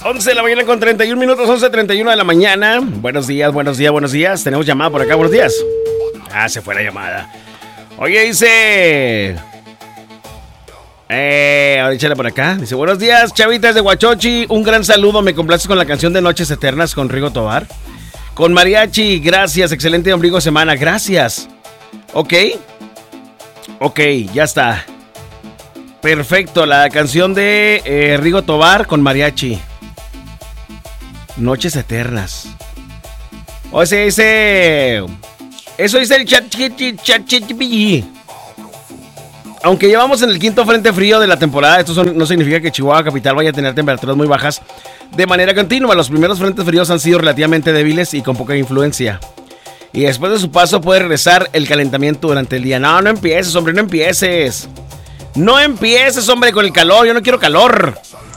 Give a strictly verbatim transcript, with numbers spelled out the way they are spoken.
once de la mañana con treinta y un minutos, once treinta y uno de la mañana. Buenos días, buenos días, buenos días. Tenemos llamada por acá, buenos días. Ah, se fue la llamada. Oye, dice... Eh, ahora échale por acá. Dice, buenos días, chavitas de Huachochi. Un gran saludo, me complaces con la canción de Noches Eternas con Rigo Tobar. Con mariachi, gracias, excelente ombligo de semana, gracias. Ok. Ok, ya está. Perfecto, la canción de eh, Rigo Tobar con mariachi. Noches Eternas. O sea, dice... Eso dice el chat, chat, chat, chat, Aunque llevamos en el quinto frente frío de la temporada, esto son, no significa que Chihuahua capital vaya a tener temperaturas muy bajas de manera continua. Los primeros frentes fríos han sido relativamente débiles y con poca influencia. Y después de su paso puede regresar el calentamiento durante el día. No, no empieces, hombre, no empieces. No empieces, hombre, con el calor. Yo no quiero calor.